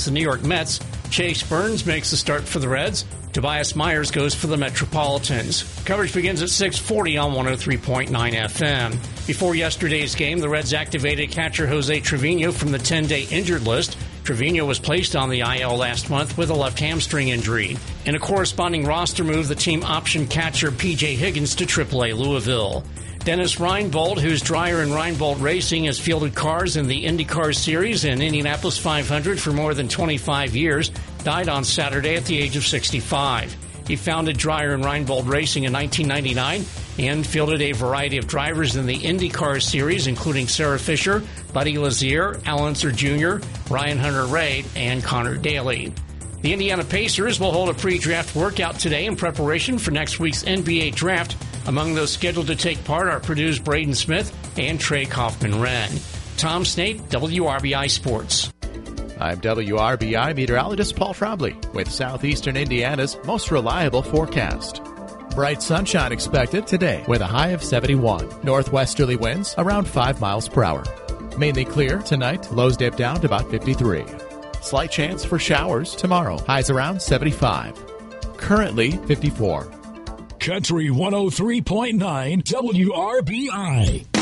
the New York Mets. Chase Burns makes the start for the Reds. Tobias Myers goes for the Metropolitans. Coverage begins at 6:40 on 103.9 FM. Before yesterday's game, the Reds activated catcher Jose Trevino from the 10-day injured list. Trevino was placed on the IL last month with a left hamstring injury. In a corresponding roster move, the team optioned catcher P.J. Higgins to AAA Louisville. Dennis Reinbold, whose Dreyer and Reinbold Racing has fielded cars in the IndyCar Series and Indianapolis 500 for more than 25 years, died on Saturday at the age of 65. He founded Dreyer and Reinbold Racing in 1999 and fielded a variety of drivers in the IndyCar Series, including Sarah Fisher, Buddy Lazier, Al Unser Jr., Ryan Hunter-Reay, and Connor Daly. The Indiana Pacers will hold a pre-draft workout today in preparation for next week's NBA draft. Among those scheduled to take part are Purdue's Braden Smith and Trey Kaufman-Wren. Tom Snate, WRBI Sports. I'm WRBI meteorologist Paul Trombley with Southeastern Indiana's most reliable forecast. Bright sunshine expected today with a high of 71. Northwesterly winds around 5 miles per hour. Mainly clear tonight, lows dip down to about 53. Slight chance for showers tomorrow, highs around 75. Currently 54. Country 103.9 WRBI.